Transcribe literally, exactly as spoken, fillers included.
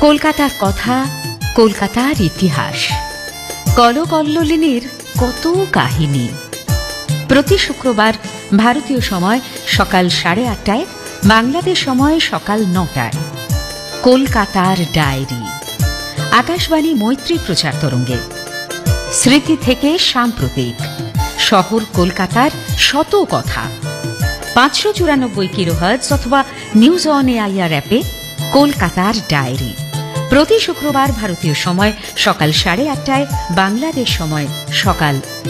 কলকাতার কথা, কলকাতার ইতিহাস, কলকল্লোলিনীর কত কাহিনী। প্রতি শুক্রবার ভারতীয় সময় সকাল সাড়ে আটটায়, বাংলাদেশ সময় সকাল নটায় কলকাতার ডায়েরি, আকাশবাণী মৈত্রী প্রচার তরঙ্গে। স্মৃতি থেকে সাম্প্রতিক, শহর কলকাতার শত কথা। পাঁচশো চুরানব্বই কিলোহার্টজ অথবা নিউজ অন এআইআর অ্যাপে কলকাতার ডায়েরি। প্রতি শুক্রবার ভারতীয় সময় সকাল সাড়ে আটটায়, বাংলাদেশ সময় সকাল